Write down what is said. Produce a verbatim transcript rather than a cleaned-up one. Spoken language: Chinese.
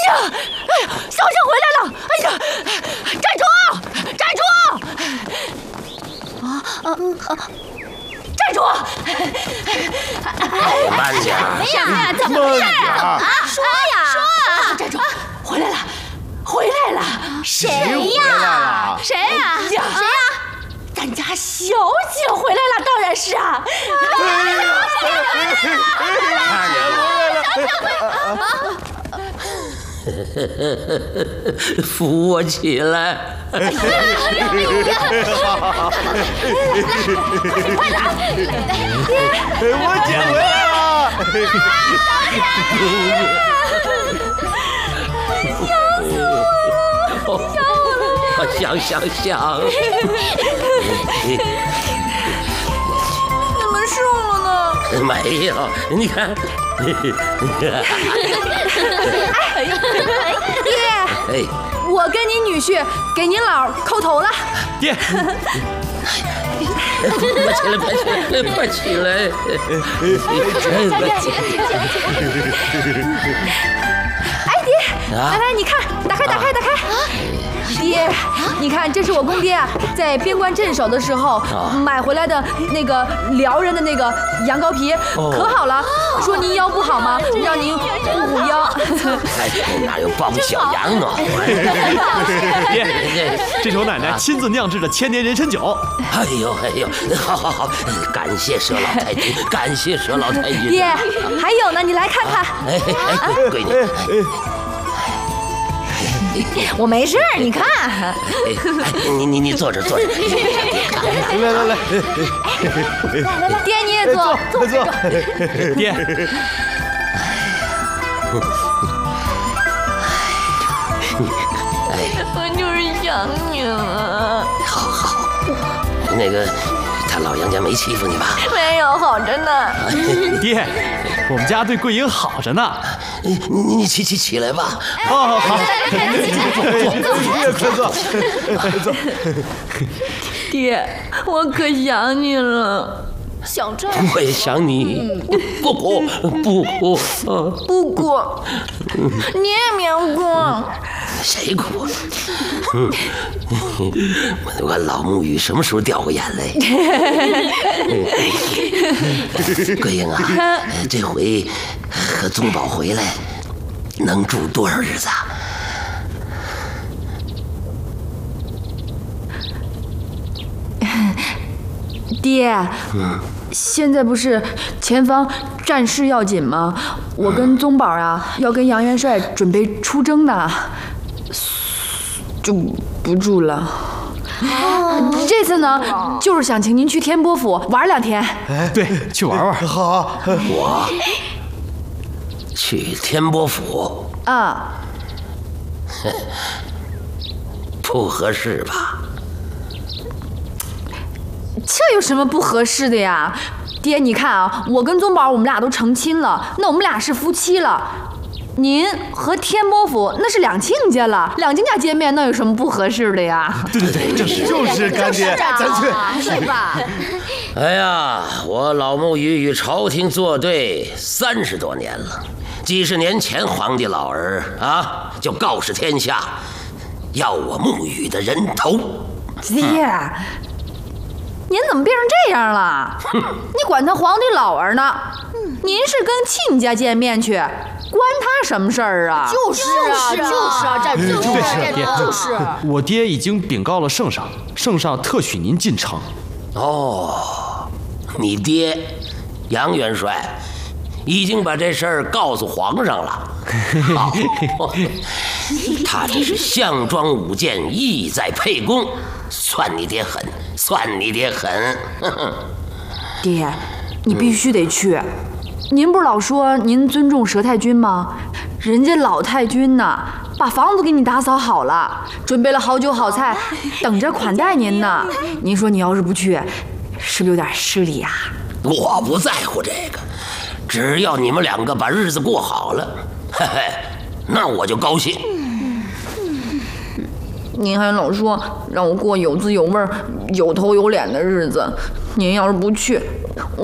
呀，哎呀，小生回来了！哎呀，站住！站住！啊啊啊！站住！ 慢点！ 哎呀，怎么回事啊？啊，说呀，说！站住！回来了，回来了！ 谁呀？ 谁呀？谁呀？咱家小姐回来了，当然是啊！ 看见了， 小姐回来了！扶我起来！ 哎呀！快来！ 我姐回来了！ 想死我了！想我了！ 想想想！ 怎么瘦了呢？ 没有，你看。 爹，我跟您女婿给您姥叩头了。 爹， 快起来，快起来，快起来！ 哎，爹，来来，你看，打开，打开，打开。爹，你看，这是我公爹啊，在边关镇守的时候买回来的那个辽人的那个羊羔皮，可好了。说您腰不好吗？让您护护腰。 哪有包小羊呢？ 爹，这是我奶奶亲自酿制的千年人参酒。 哎呦哎呦，好好好，感谢佘老太君，感谢佘老太君。 爹，还有呢，你来看看。 哎哎，闺女。 我没事，你看。 哎，你你你坐着坐着， 来来来， 来来来，爹你也坐， 坐坐。爹， 我就是想你了。 好好，那个他老杨家没欺负你吧？ 没有，好着呢。 爹，我们家对桂英好着呢。 你你你起起起来吧。 哦，好，坐坐坐坐。 爹，我可想你了。想这？ 我也想你。不哭不哭不哭，你也别哭。 谁哭？我老沐雨什么时候掉过眼泪？桂英啊，这回和宗宝回来能住多少日子啊？ 爹，嗯，现在不是前方战事要紧吗？我跟宗宝啊要跟杨元帅准备出征呢，就不住了。哦，这次呢，就是想请您去天波府玩两天。 哎，对，去玩玩。 好， 我去天波府啊， 不合适吧？ 这有什么不合适的呀？爹，你看啊，我跟宗宝我们俩都成亲了，那我们俩是夫妻了。您和天波府那是两亲家了，两亲家见面那有什么不合适的呀？ 对对对，就是就是干爹，咱去， 是吧？ 哎呀，我老沐雨与朝廷作对三十多年了，几十年前皇帝老儿啊就告示天下，要我沐雨的人头。 爹，您怎么变成这样了？你管他皇帝老儿呢？您是跟亲家见面去，关他什么事儿啊？ 就是啊，就是啊，这就是爹， 就是我爹已经禀告了圣上，圣上特许您进城。 哦，你爹杨元帅已经把这事儿告诉皇上了。好，他这是项庄舞剑，意在沛公，算你爹狠，算你爹狠。 爹，你必须得去。您不是老说您尊重佘太君吗？人家老太君呐，把房子给你打扫好了，准备了好酒好菜，等着款待您呢。您说你要是不去，是不是有点失礼啊？ 我不在乎这个，只要你们两个把日子过好了，嘿嘿，那我就高兴。 您还老说让我过有滋有味、有头有脸的日子，您要是不去，